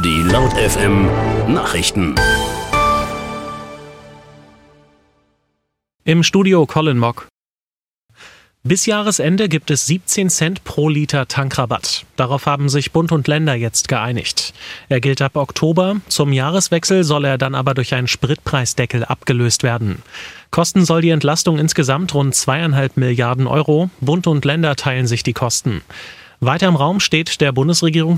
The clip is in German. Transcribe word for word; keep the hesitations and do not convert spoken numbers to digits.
Die Laut F M Nachrichten. Im Studio Colin Mock. Bis Jahresende gibt es siebzehn Cent pro Liter Tankrabatt. Darauf haben sich Bund und Länder jetzt geeinigt. Er gilt ab Oktober. Zum Jahreswechsel soll er dann aber durch einen Spritpreisdeckel abgelöst werden. Kosten soll die Entlastung insgesamt rund zweieinhalb Milliarden Euro. Bund und Länder teilen sich die Kosten. Weiter im Raum steht der Bundesregierung